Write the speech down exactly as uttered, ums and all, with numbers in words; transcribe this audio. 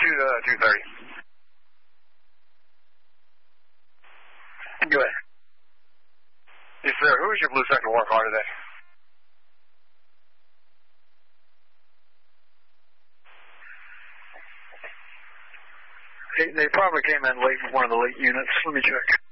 two, uh, two thirty. Go ahead. Yes, sir. Who is your blue sector war car today? They, they probably came in late with one of the late units. Let me check.